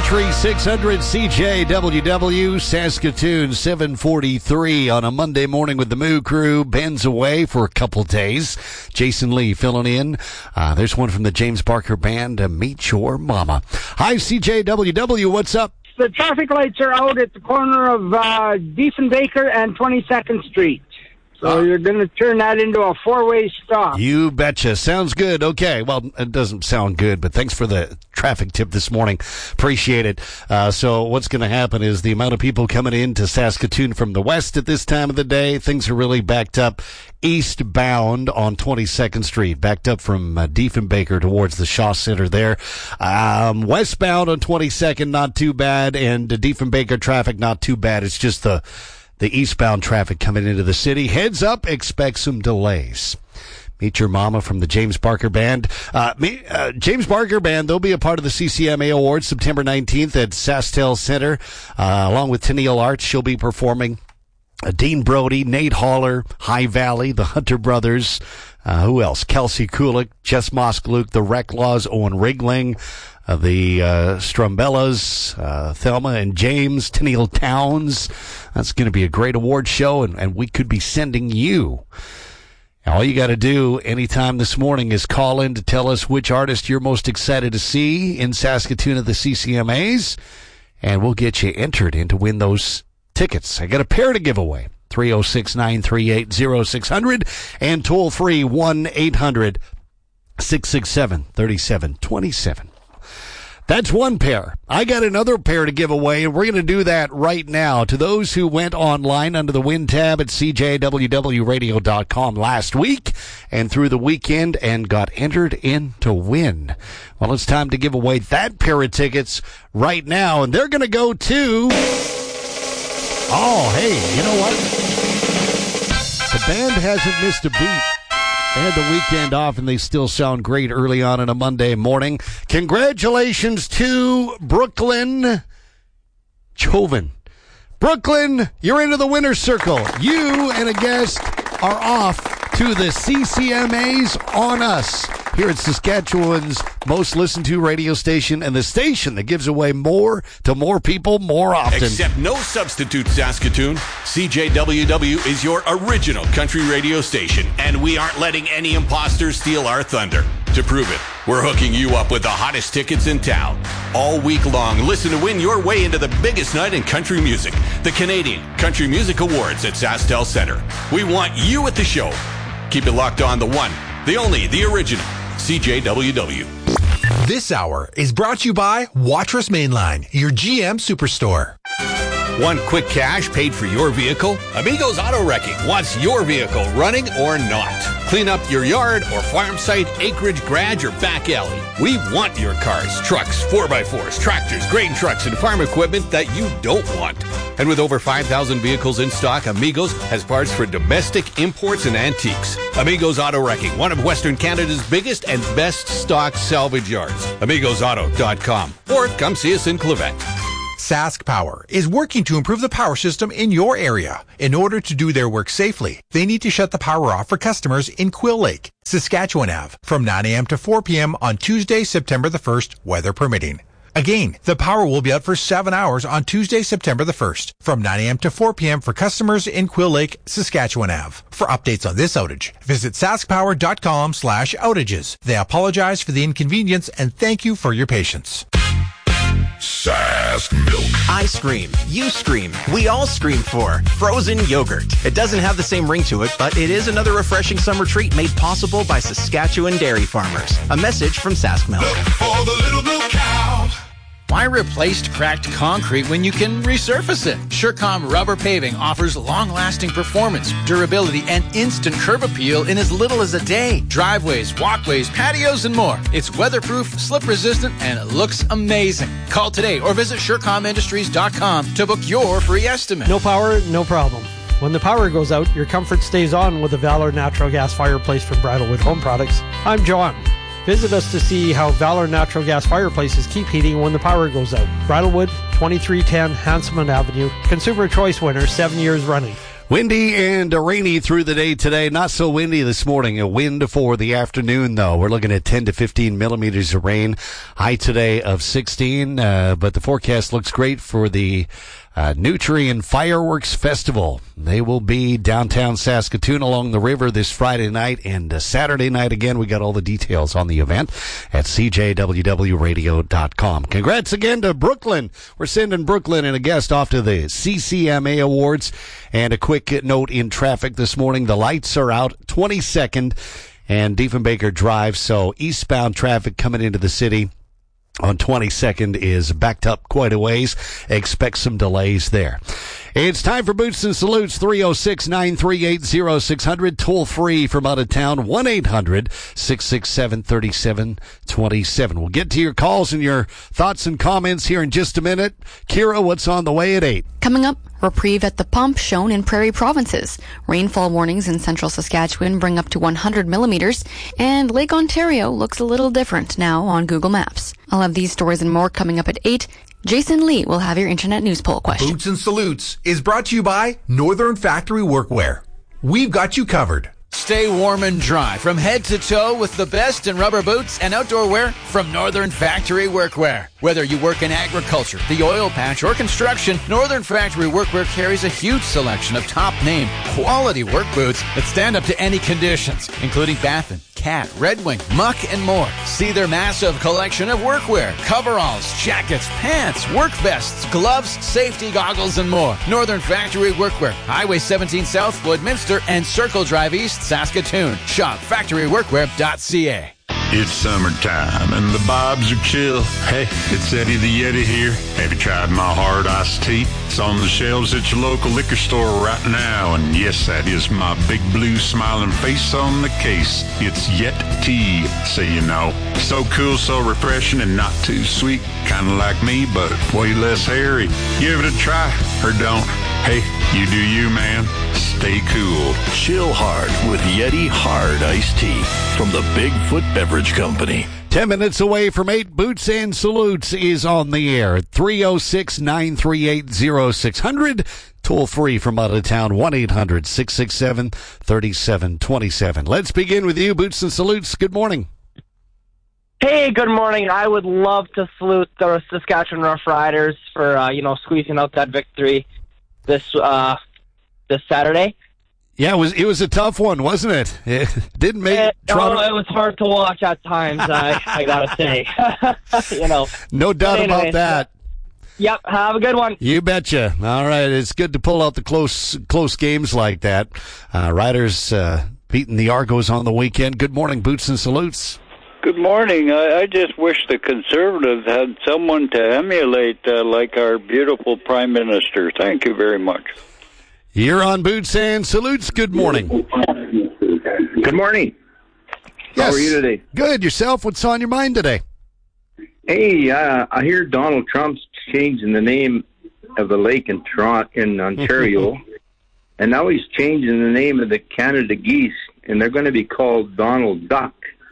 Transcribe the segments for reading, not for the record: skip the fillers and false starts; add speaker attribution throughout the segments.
Speaker 1: Country 600 CJWW, Saskatoon 743 on a Monday morning with the Moo Crew. Ben's away for a couple days. Jason Lee filling in. There's one from the James Barker Band, Meet Your Mama. Hi, CJWW, what's up?
Speaker 2: The traffic lights are out at the corner of Diefenbaker and 22nd Street. So you're going to turn that into a four-way stop.
Speaker 1: You betcha. Sounds good. Okay. Well, it doesn't sound good, but thanks for the traffic tip this morning. Appreciate it. So what's going to happen is the amount of people coming into Saskatoon from the west at this time of the day, things are really backed up eastbound on 22nd Street, backed up from Diefenbaker towards the Shaw Center there. Westbound on 22nd, not too bad, and the Diefenbaker traffic, not too bad. It's just the eastbound traffic coming into the city. Heads up, expect some delays. Meet Your Mama from the James Barker Band. James Barker Band, they'll be a part of the CCMA Awards September 19th at SaskTel Center, along with Tennille Arts. She'll be performing. Dean Brody, Nate Haller, High Valley, the Hunter Brothers. Who else? Kelsey Kulik, Jess Moskluke, the Recklaws, Owen Rigling, the Strumbellas, Thelma and James, Tennille Towns. That's going to be a great award show, and we could be sending you. All you got to do anytime this morning is call in to tell us which artist you're most excited to see in Saskatoon at the CCMAs, and we'll get you entered in to win those tickets. I got a pair to give away. 306-938-0600 and toll free 1-800-667-3727. That's one pair. I got another pair to give away, and we're going to do that right now. To those who went online under the Win tab at CJWWRadio.com last week and through the weekend and got entered in to win. Well, it's time to give away that pair of tickets right now, and they're going to go to... Oh, hey, you know what? The band hasn't missed a beat. They had the weekend off, and they still sound great early on a Monday morning. Congratulations to Brooklyn Chovan. Brooklyn, you're into the winner's circle. You and a guest are off to the CCMAs on us. Here at Saskatchewan's most listened to radio station and the station that gives away more to more people more often.
Speaker 3: Except no substitute, Saskatoon. CJWW is your original country radio station, and we aren't letting any imposters steal our thunder. To prove it, we're hooking you up with the hottest tickets in town. All week long, listen to win your way into the biggest night in country music, the Canadian Country Music Awards at SaskTel Center. We want you at the show. Keep it locked on the one, the only, the original, CJWW.
Speaker 4: This hour is brought to you by Watrous Mainline, your GM Superstore.
Speaker 3: Want quick cash paid for your vehicle? Amigos Auto Wrecking wants your vehicle running or not. Clean up your yard or farm site, acreage, garage, or back alley. We want your cars, trucks, 4x4s, tractors, grain trucks, and farm equipment that you don't want. And with over 5,000 vehicles in stock, Amigos has parts for domestic, imports, and antiques. Amigos Auto Wrecking, one of Western Canada's biggest and best stock salvage yards. AmigosAuto.com. Or come see us in Clavette.
Speaker 4: Sask Power is working to improve the power system in your area. In order to do their work safely, they need to shut the power off for customers in Quill Lake, Saskatchewan Ave, from 9 a.m. to 4 p.m. on Tuesday, September the 1st, weather permitting. Again, the power will be out for 7 hours on Tuesday, September the 1st, from 9 a.m. to 4 p.m. for customers in Quill Lake, Saskatchewan Ave. For updates on this outage, visit saskpower.com/outages. They apologize for the inconvenience and thank you for your patience.
Speaker 5: Sask Milk.
Speaker 6: I scream. You scream. We all scream for frozen yogurt. It doesn't have the same ring to it, but it is another refreshing summer treat made possible by Saskatchewan dairy farmers. A message from Sask Milk.
Speaker 5: Milk for the little milk cow.
Speaker 7: Why replace cracked concrete when you can resurface it? Surecom Rubber Paving offers long-lasting performance, durability, and instant curb appeal in as little as a day. Driveways, walkways, patios, and more. It's weatherproof, slip-resistant, and it looks amazing. Call today or visit SurecomIndustries.com to book your free estimate.
Speaker 8: No power, no problem. When the power goes out, your comfort stays on with the Valor Natural Gas Fireplace from Bridlewood Home Products. I'm John. Visit us to see how Valor Natural Gas Fireplaces keep heating when the power goes out. Bridlewood, 2310 Hanselman Avenue. Consumer Choice winner, 7 years running.
Speaker 1: Windy and rainy through the day today. Not so windy this morning. A wind for the afternoon, though. We're looking at 10 to 15 millimeters of rain. High today of 16, but the forecast looks great for the Nutrien Fireworks Festival. They will be downtown Saskatoon along the river this Friday night and Saturday night again. We got all the details on the event at cjwwradio.com. Congrats again to Brooklyn. We're sending Brooklyn and a guest off to the CCMA Awards. And a quick note in traffic this morning. The lights are out 22nd and Diefenbaker Drive. So eastbound traffic coming into the city on 22nd is backed up quite a ways. Expect some delays there. It's time for Boots and Salutes. 306-938-0600. Toll free from out of town. 1-800-667-3727. We'll get to your calls and your thoughts and comments here in just a minute. Kira, what's on the way at 8?
Speaker 9: Coming up, reprieve at the pump shown in prairie provinces. Rainfall warnings in central Saskatchewan bring up to 100 millimeters, and Lake Ontario looks a little different now on Google Maps. I'll have these stories and more coming up at 8. Jason Lee will have your internet news poll question.
Speaker 4: Boots and Salutes is brought to you by Northern Factory Workwear. We've got you covered.
Speaker 7: Stay warm and dry from head to toe with the best in rubber boots and outdoor wear from Northern Factory Workwear. Whether you work in agriculture, the oil patch, or construction, Northern Factory Workwear carries a huge selection of top-name, quality work boots that stand up to any conditions, including Baffin, Cat, Red Wing, Muck, and more. See their massive collection of workwear, coveralls, jackets, pants, work vests, gloves, safety goggles, and more. Northern Factory Workwear, Highway 17 South, Woodminster, and Circle Drive East, Saskatoon. Shop factoryworkwear.ca.
Speaker 5: It's summertime and the bobs are chill. Hey, it's Eddie the Yeti here. Have you tried my hard iced tea? It's on the shelves at your local liquor store right now. And yes, that is my big blue smiling face on the case. It's Yet Tea, so you know. So cool, so refreshing, and not too sweet. Kind of like me, but way less hairy. Give it a try, or don't. Hey, you do you, man. Stay cool.
Speaker 10: Chill hard with Yeti Hard Iced Tea from the Bigfoot Beverage Company.
Speaker 1: 10 minutes away from 8, Boots and Salutes is on the air at 306-938-0600. Toll free from out of town, 1-800-667-3727. Let's begin with you, Boots and Salutes. Good morning.
Speaker 11: Hey, good morning. I would love to salute the Saskatchewan Roughriders for, squeezing out that victory this Saturday.
Speaker 1: Yeah, it was a tough one, wasn't it? It didn't make Toronto.
Speaker 11: It was hard to watch at times, I gotta say.
Speaker 1: No doubt about that.
Speaker 11: Yep, have a good one.
Speaker 1: You betcha. All right, it's good to pull out the close games like that. Riders beating the Argos on the weekend. Good morning, Boots and Salutes.
Speaker 12: Good morning. I just wish the Conservatives had someone to emulate like our beautiful Prime Minister. Thank you very much.
Speaker 1: You're on Boots and Salutes. Good morning.
Speaker 13: Good morning.
Speaker 1: Yes.
Speaker 13: How are you today?
Speaker 1: Good. Yourself? What's on your mind today?
Speaker 13: Hey, I hear Donald Trump's changing the name of the lake in Ontario, and now he's changing the name of the Canada Geese, and they're going to be called Donald Duck.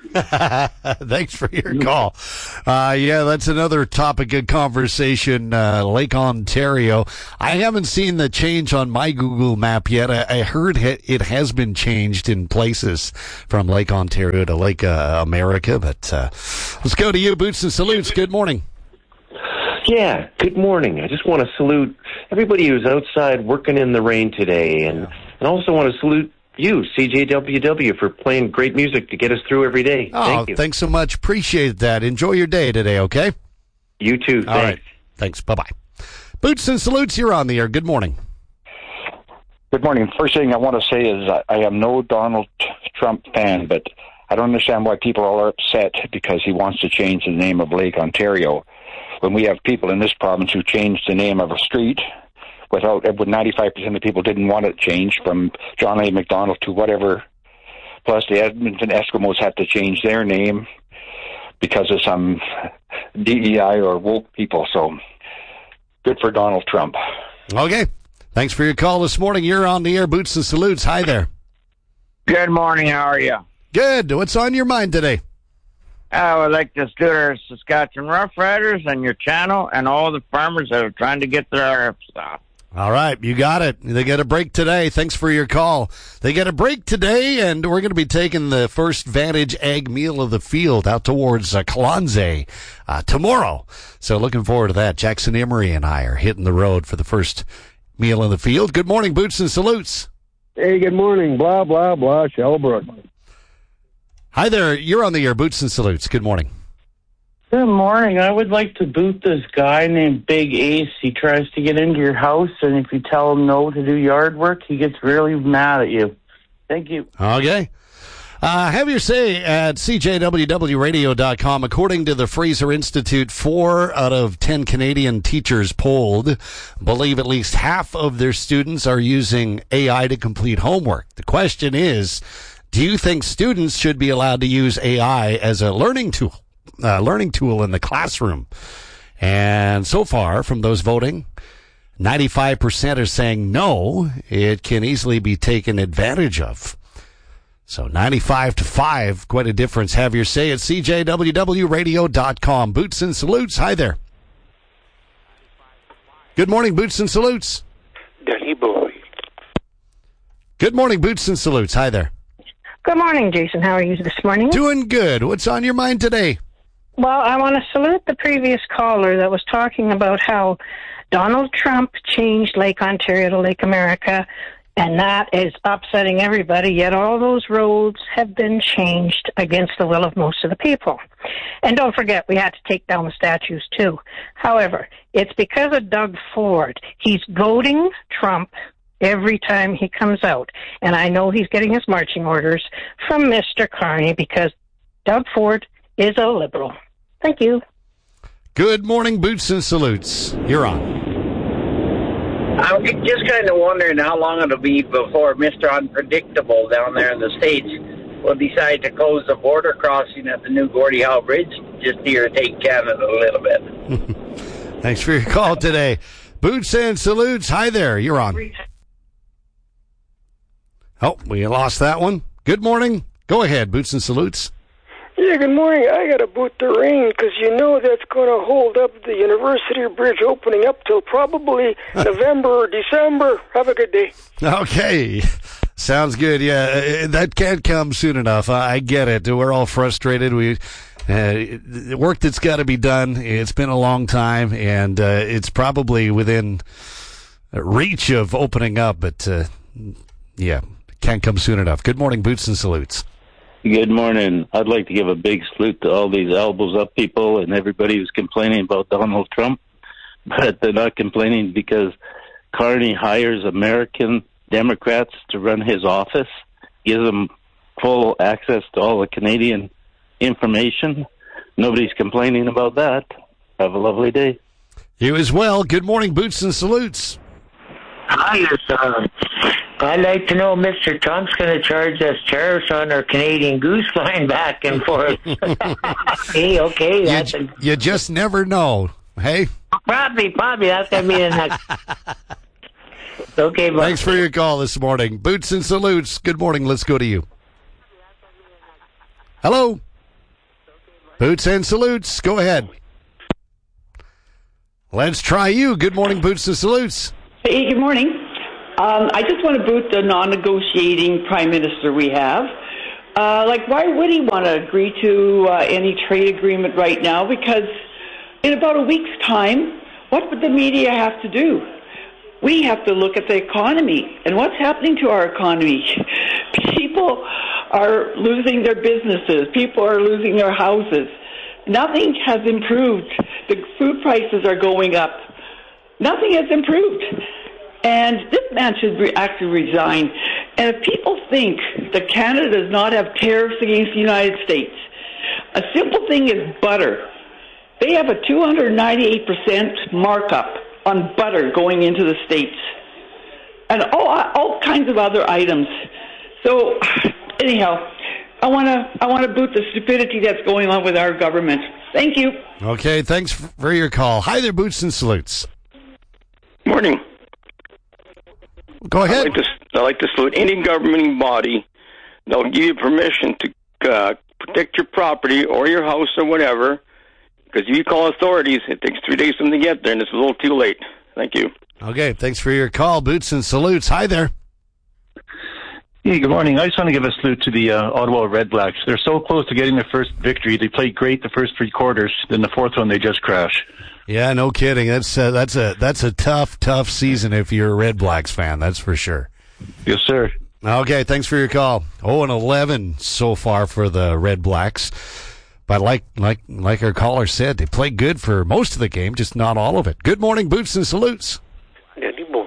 Speaker 1: Thanks for your call. Yeah, that's another topic of conversation, Lake Ontario. I haven't seen the change on my Google map yet. I heard it has been changed in places from Lake Ontario to Lake America, but let's go to you, Boots and Salutes. Good morning.
Speaker 14: Yeah, good morning. I just want to salute everybody who's outside working in the rain today, and also want to salute you, CJWW, for playing great music to get us through every day. Thank you.
Speaker 1: Thanks so much. Appreciate that. Enjoy your day today, okay?
Speaker 14: You too.
Speaker 1: All right. Thanks. Bye-bye. Boots and Salutes, you're on the air. Good morning.
Speaker 15: Good morning. First thing I want to say is I am no Donald Trump fan, but I don't understand why people are upset because he wants to change the name of Lake Ontario when we have people in this province who changed the name of a street with 95% of people didn't want it changed from John A. MacDonald to whatever. Plus, the Edmonton Eskimos had to change their name because of some DEI or woke people. So, good for Donald Trump.
Speaker 1: Okay. Thanks for your call this morning. You're on the air, Boots and Salutes. Hi there.
Speaker 2: Good morning. How are you?
Speaker 1: Good. What's on your mind today?
Speaker 2: I would like to salute our Saskatchewan Roughriders and your channel and all the farmers that are trying to get their RF stuff.
Speaker 1: All right, you got it. They get a break today. Thanks for your call. They get a break today, and we're going to be taking the first Vantage Egg Meal of the Field out towards Kalonze tomorrow. So looking forward to that. Jackson Emery and I are hitting the road for the first meal in the field. Good morning, Boots and Salutes.
Speaker 16: Hey, good morning. Blah, blah, blah, Shellbrook.
Speaker 1: Hi there. You're on the air, Boots and Salutes. Good morning.
Speaker 17: Good morning. I would like to boot this guy named Big Ace. He tries to get into your house, and if you tell him no to do yard work, he gets really mad at you. Thank you.
Speaker 1: Okay. Have your say at CJWWRadio.com. According to the Fraser Institute, 4 out of 10 Canadian teachers polled believe at least half of their students are using AI to complete homework. The question is, do you think students should be allowed to use AI as a learning tool in the classroom? And so far, from those voting, 95% are saying no, it can easily be taken advantage of. So 95-5, quite a difference. Have your say at CJWWRadio.com. Boots and Salutes, hi there. Good morning, Boots and Salutes.
Speaker 18: Danny boy.
Speaker 1: Good morning, Boots and Salutes, hi there.
Speaker 19: Good morning, Jason. How are you this morning?
Speaker 1: Doing good. What's on your mind today?
Speaker 19: Well, I want to salute the previous caller that was talking about how Donald Trump changed Lake Ontario to Lake America, and that is upsetting everybody, yet all those roads have been changed against the will of most of the people. And don't forget, we had to take down the statues, too. However, it's because of Doug Ford. He's goading Trump every time he comes out. And I know he's getting his marching orders from Mr. Carney because Doug Ford is a liberal. Thank you.
Speaker 1: Good morning, Boots and Salutes. You're on.
Speaker 20: I'm just kind of wondering how long it'll be before Mr. Unpredictable down there in the States will decide to close the border crossing at the new Gordie Howe Bridge just to irritate Canada a little bit.
Speaker 1: Thanks for your call today. Boots and Salutes, hi there. You're on. Oh, we lost that one. Good morning. Go ahead, Boots and Salutes.
Speaker 21: Yeah, good morning. I got to boot the rain because you know that's going to hold up the University Bridge opening up till probably November or December. Have a good day.
Speaker 1: Okay. Sounds good. Yeah, that can't come soon enough. I get it. We're all frustrated. The work that's got to be done, it's been a long time, and it's probably within reach of opening up, but yeah, can't come soon enough. Good morning, Boots and Salutes.
Speaker 22: Good morning. I'd like to give a big salute to all these elbows up people and everybody who's complaining about Donald Trump, but they're not complaining because Carney hires American Democrats to run his office, gives them full access to all the Canadian information. Nobody's complaining about that. Have a lovely day.
Speaker 1: You as well. Good morning, Boots and Salutes.
Speaker 23: Hi, yes, I'd like to know Mr. Trump's going to charge us tariffs on our Canadian goose flying back and forth. Hey, okay.
Speaker 1: You just never know. Hey?
Speaker 23: Probably. That's going to be the next. Okay, bye.
Speaker 1: Thanks for your call this morning. Boots and Salutes. Good morning. Let's go to you. Hello? Boots and Salutes. Go ahead. Let's try you. Good morning, Boots and Salutes.
Speaker 24: Hey, good morning. I just want to boot the non-negotiating prime minister we have. Why would he want to agree to any trade agreement right now? Because in about a week's time, what would the media have to do? We have to look at the economy and what's happening to our economy. People are losing their businesses. People are losing their houses. Nothing has improved. The food prices are going up. Nothing has improved. And this man should actually resign. And if people think that Canada does not have tariffs against the United States, a simple thing is butter. They have a 298% markup on butter going into the States. And all kinds of other items. So, anyhow, I want to boot the stupidity that's going on with our government. Thank you.
Speaker 1: Okay, thanks for your call. Hi there, Boots and Salutes.
Speaker 18: Morning.
Speaker 1: Go ahead.
Speaker 18: I like to salute any governing body that will give you permission to protect your property or your house or whatever. Because if you call authorities, it takes 3 days for them to get there, and it's a little too late. Thank you.
Speaker 1: Okay, thanks for your call. Boots and Salutes. Hi there.
Speaker 3: Hey, good morning. I just want to give a salute to the Ottawa Red Blacks. They're so close to getting their first victory. They played great the first 3 quarters. Then the fourth one, they just crashed.
Speaker 1: Yeah, no kidding. That's a tough season if you're a Red Blacks fan. That's for sure.
Speaker 3: Yes, sir.
Speaker 1: Okay, thanks for your call. 0-11 so far for the Red Blacks. But like our caller said, they played good for most of the game, just not all of it. Good morning, Boots and Salutes.
Speaker 6: Good morning.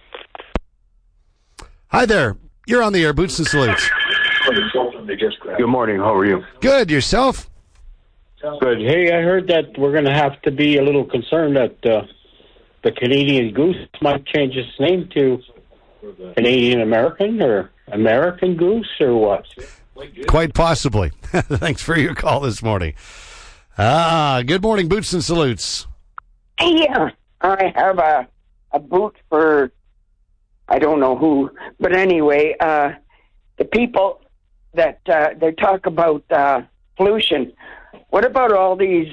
Speaker 1: Hi there. You're on the air, Boots and Salutes.
Speaker 6: Good morning. How are you?
Speaker 1: Good. Yourself?
Speaker 16: Good. Hey, I heard that we're going to have to be a little concerned that the Canadian Goose might change its name to Canadian American or American Goose or what?
Speaker 1: Quite possibly. Thanks for your call this morning. Good morning, Boots and Salutes.
Speaker 8: Yeah, I have a boot for, I don't know who, but anyway, the people that they talk about pollution. What about all these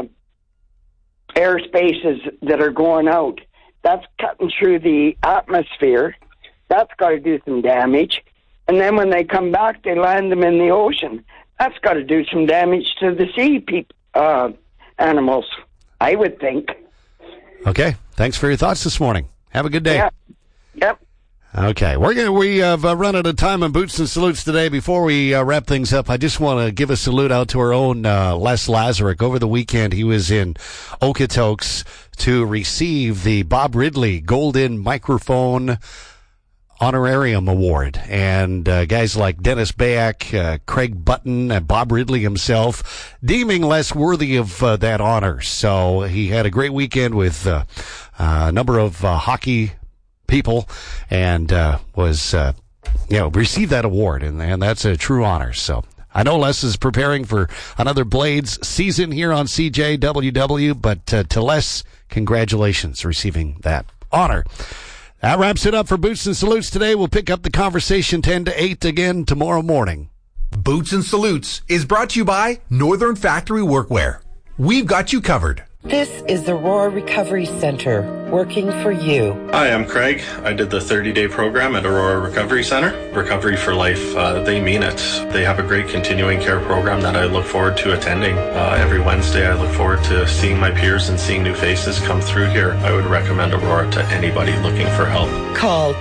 Speaker 8: airspaces that are going out? That's cutting through the atmosphere. That's got to do some damage. And then when they come back, they land them in the ocean. That's got to do some damage to the sea animals, I would think.
Speaker 1: Okay. Thanks for your thoughts this morning. Have a good day.
Speaker 8: Yeah. Yep.
Speaker 1: Okay, we have run out of time on Boots and Salutes today. Before we wrap things up, I just want to give a salute out to our own Les Lazaruk. Over the weekend, he was in Okotoks to receive the Bob Ridley Golden Microphone Honorarium Award. And guys like Dennis Bayak, Craig Button, and Bob Ridley himself deeming Les worthy of that honor. So he had a great weekend with a number of hockey people and received that award, and that's a true honor. So I know Les is preparing for another Blades season here on CJWW, but to Les, congratulations receiving that honor. That wraps it up for Boots and Salutes today. We'll pick up the conversation 10 to 8 again tomorrow morning.
Speaker 4: Boots and Salutes is brought to you by Northern Factory Workwear. We've got you covered.
Speaker 9: This is the Aurora Recovery Center, working for you.
Speaker 25: Hi, I'm Craig. I did the 30-day program at Aurora Recovery Center. Recovery for life, they mean it. They have a great continuing care program that I look forward to attending. Every Wednesday, I look forward to seeing my peers and seeing new faces come through here. I would recommend Aurora to anybody looking for help.
Speaker 9: Call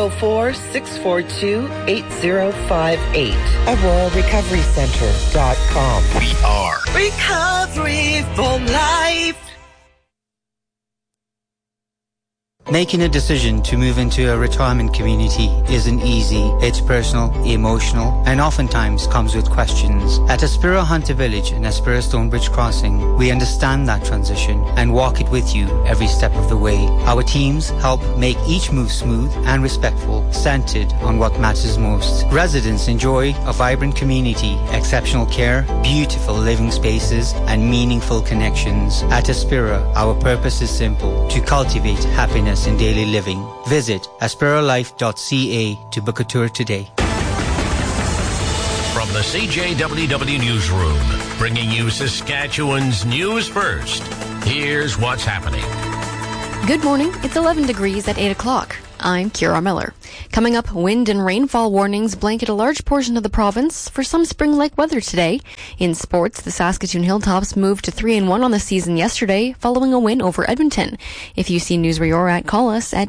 Speaker 9: 204-642-8058. AuroraRecoveryCenter.com.
Speaker 10: We are
Speaker 9: Recovery for Life.
Speaker 26: Making a decision to move into a retirement community isn't easy. It's personal, emotional, and oftentimes comes with questions. At Aspira Hunter Village and Aspira Stonebridge Crossing, we understand that transition and walk it with you every step of the way. Our teams help make each move smooth and respectful, centered on what matters most. Residents enjoy a vibrant community, exceptional care, beautiful living spaces, and meaningful connections. At Aspira, our purpose is simple: to cultivate happiness in daily living. Visit aspiralife.ca to book a tour today.
Speaker 27: From the CJWW Newsroom, bringing you Saskatchewan's news first. Here's what's happening.
Speaker 28: Good morning. It's 11 degrees at 8 o'clock. I'm Kira Miller. Coming up, wind and rainfall warnings blanket a large portion of the province for some spring-like weather today. In sports, the Saskatoon Hilltops moved to 3-1 on the season yesterday following a win over Edmonton. If you see news where you're at, call us at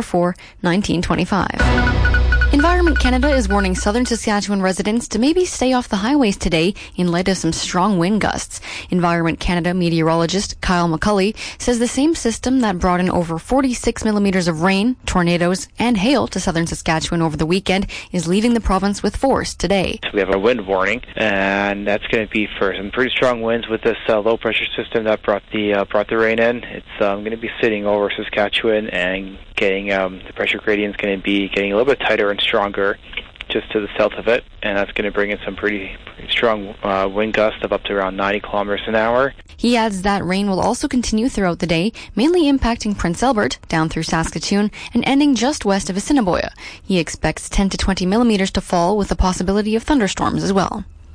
Speaker 28: 244-1925. Environment Canada is warning southern Saskatchewan residents to maybe stay off the highways today in light of some strong wind gusts. Environment Canada meteorologist Kyle McCulley says the same system that brought in over 46 millimeters of rain, tornadoes, and hail to southern Saskatchewan over the weekend is leaving the province with force today.
Speaker 29: We have a wind warning, and that's going to be for some pretty strong winds with this low pressure system that brought the rain in. It's going to be sitting over Saskatchewan and getting the pressure gradient is going to be getting a little bit tighter and stronger just to the south of it, and that's going to bring in some pretty strong wind gusts of up to around 90 kilometers an hour.
Speaker 28: He adds that rain will also continue throughout the day, mainly impacting Prince Albert, down through Saskatoon, and ending just west of Assiniboia. He expects 10 to 20 millimeters to fall with the possibility of thunderstorms as well.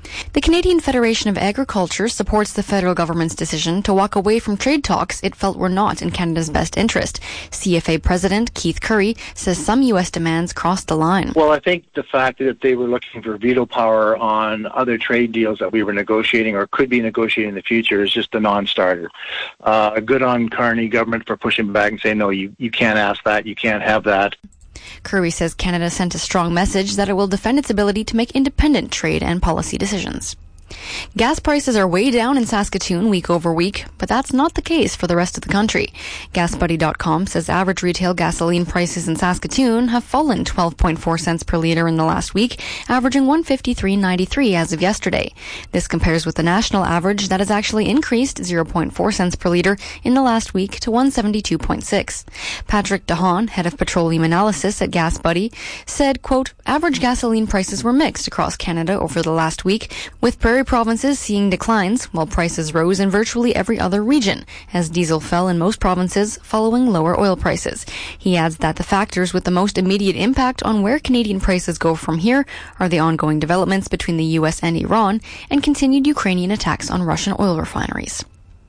Speaker 28: The Canadian Federation of Agriculture supports the federal government's decision to walk away from trade talks it felt were not in Canada's best interest. CFA President Keith Curry says some U.S. demands crossed the line.
Speaker 2: Well, I think the fact that they were looking for veto power on other trade deals that we were negotiating or could be negotiating in the future is just a non-starter. Good on Carney government for pushing back and saying, no, you can't ask that, you can't have that.
Speaker 28: Curry says Canada sent a strong message that it will defend its ability to make independent trade and policy decisions. Gas prices are way down in Saskatoon week over week, but that's not the case for the rest of the country. GasBuddy.com says average retail gasoline prices in Saskatoon have fallen 12.4 cents per litre in the last week, averaging $153.93 as of yesterday. This compares with the national average that has actually increased 0.4 cents per litre in the last week to $172.6. Patrick DeHaan, head of petroleum analysis at GasBuddy, said, quote, average gasoline prices were mixed across Canada over the last week, with Prairie provinces seeing declines, while prices rose in virtually every other region, as diesel fell in most provinces following lower oil prices. He adds that the factors with the most immediate impact on where Canadian prices go from here are the ongoing developments between the U.S. and Iran and continued Ukrainian attacks on Russian oil refineries.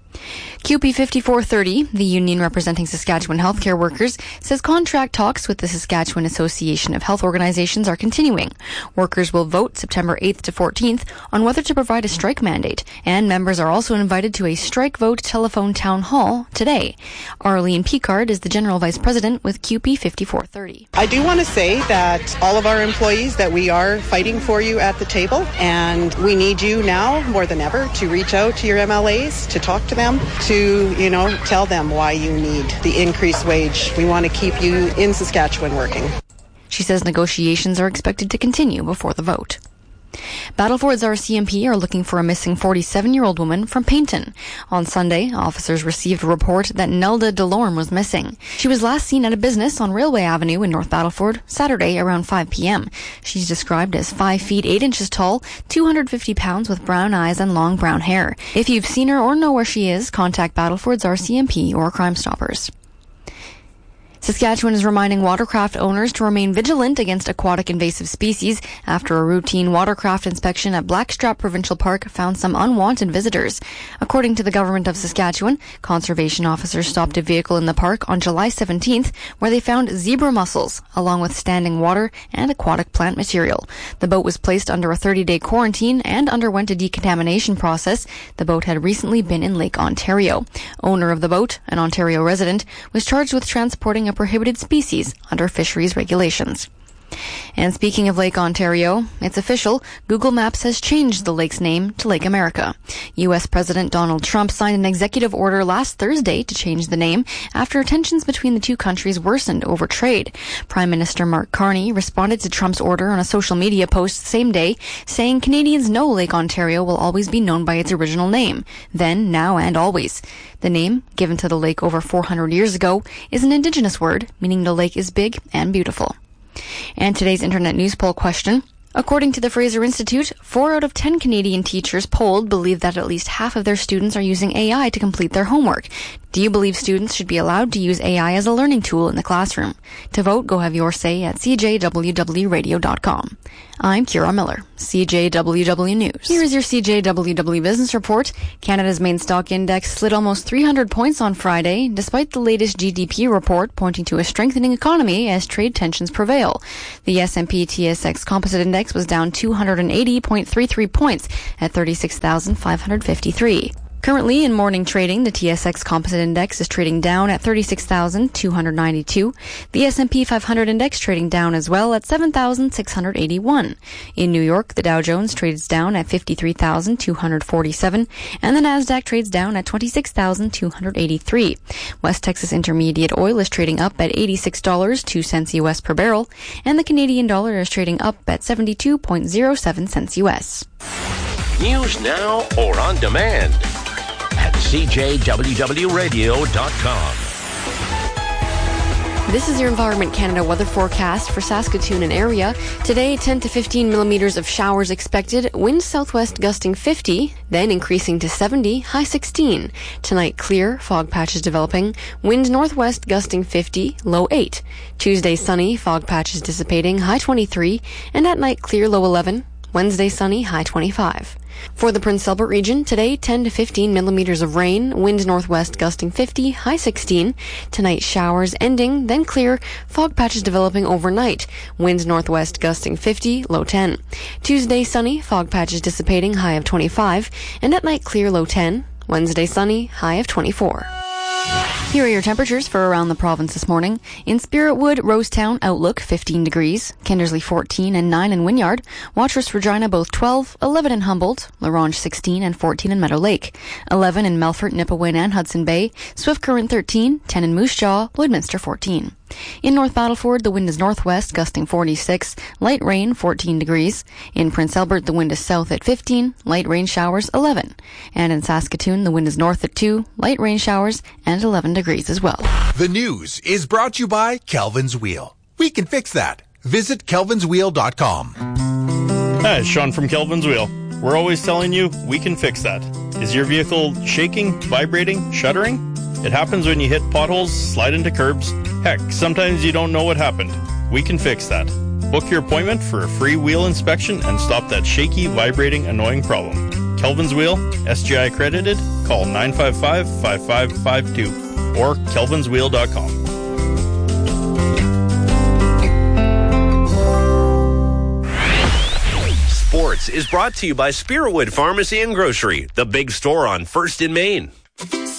Speaker 28: CUPE 5430, the union representing Saskatchewan healthcare workers, says contract talks with the Saskatchewan Association of Health Organizations are continuing. Workers will vote September 8th to 14th on whether to provide a strike mandate, and members are also invited to a strike vote telephone town hall today. Arlene Picard is the General Vice President with CUPE 5430.
Speaker 5: I do want to say that all of our employees, that we are fighting for you at the table, and we need you now more than ever to reach out to your MLAs, to talk to them, to, tell them why you need the increased wage. We want to keep you in Saskatchewan working.
Speaker 28: She says negotiations are expected to continue before the vote. Battleford's RCMP are looking for a missing 47-year-old woman from Paignton. On Sunday, officers received a report that Nelda Delorme was missing. She was last seen at a business on Railway Avenue in North Battleford Saturday around 5 p.m. She's described as 5 feet 8 inches tall, 250 pounds with brown eyes and long brown hair. If you've seen her or know where she is, contact Battleford's RCMP or Crime Stoppers. Saskatchewan is reminding watercraft owners to remain vigilant against aquatic invasive species after a routine watercraft inspection at Blackstrap Provincial Park found some unwanted visitors. According to the Government of Saskatchewan, conservation officers stopped a vehicle in the park on July 17th where they found zebra mussels, along with standing water and aquatic plant material. The boat was placed under a 30-day quarantine and underwent a decontamination process. The boat had recently been in Lake Ontario. Owner of the boat, an Ontario resident, was charged with transporting a prohibited species under fisheries regulations. And speaking of Lake Ontario, it's official. Google Maps has changed the lake's name to Lake America. U.S. President Donald Trump signed an executive order last Thursday to change the name after tensions between the two countries worsened over trade. Prime Minister Mark Carney responded to Trump's order on a social media post the same day, saying Canadians know Lake Ontario will always be known by its original name, then, now, and always. The name, given to the lake over 400 years ago, is an Indigenous word, meaning the lake is big and beautiful. And today's Internet News Poll question. According to the Fraser Institute, 4 out of 10 Canadian teachers polled believe that at least half of their students are using AI to complete their homework. Do you believe students should be allowed to use AI as a learning tool in the classroom? To vote, go have your say at cjwwradio.com. I'm Kira Miller, CJWW News. Here is your CJWW Business Report. Canada's main stock index slid almost 300 points on Friday, despite the latest GDP report pointing to a strengthening economy as trade tensions prevail. The S&P TSX Composite Index was down 280.33 points at 36,553. Currently, in morning trading, the TSX Composite Index is trading down at 36,292. The S&P 500 Index trading down as well at 7,681. In New York, the Dow Jones trades down at 53,247, and the Nasdaq trades down at 26,283. West Texas Intermediate Oil is trading up at $86.02 U.S. per barrel, and the Canadian dollar is trading up at 72.07 cents U.S.
Speaker 27: News now or on demand at CJWWRadio.com.
Speaker 28: This is your Environment Canada weather forecast for Saskatoon and area. Today, 10 to 15 millimeters of showers expected. Winds southwest gusting 50, then increasing to 70, high 16. Tonight, clear, fog patches developing. Winds northwest gusting 50, low 8. Tuesday, sunny, fog patches dissipating, high 23. And at night, clear, low 11. Wednesday, sunny, high 25. For the Prince Albert region, today 10 to 15 millimeters of rain, wind northwest gusting 50, high 16. Tonight, showers ending, then clear, fog patches developing overnight, wind northwest gusting 50, low 10. Tuesday, sunny, fog patches dissipating, high of 25, and at night clear, low 10. Wednesday, sunny, high of 24. Here are your temperatures for around the province this morning. In Spiritwood, Rosetown, outlook 15 degrees. Kindersley 14 and 9 in Wynyard. Watrous, Regina both 12, 11 in Humboldt. Larange 16 and 14 in Meadow Lake. 11 in Melfort, Nipawin and Hudson Bay. Swift Current 13, 10 in Moose Jaw. Lloydminster 14. In North Battleford, the wind is northwest, gusting 46, light rain 14 degrees. In Prince Albert, the wind is south at 15, light rain showers 11. And in Saskatoon, the wind is north at 2, light rain showers and 11 degrees as well.
Speaker 4: The news is brought to you by Kelvin's Wheel. We can fix that. Visit kelvinswheel.com.
Speaker 7: Hi, it's Sean from Kelvin's Wheel. We're always telling you we can fix that. Is your vehicle shaking, vibrating, shuddering? It happens when you hit potholes, slide into curbs. Heck, sometimes you don't know what happened. We can fix that. Book your appointment for a free wheel inspection and stop that shaky, vibrating, annoying problem. Kelvin's Wheel, SGI accredited. Call 955-5552 or kelvinswheel.com.
Speaker 11: Sports is brought to you by Spiritwood Pharmacy and Grocery, the big store on 1st in Main.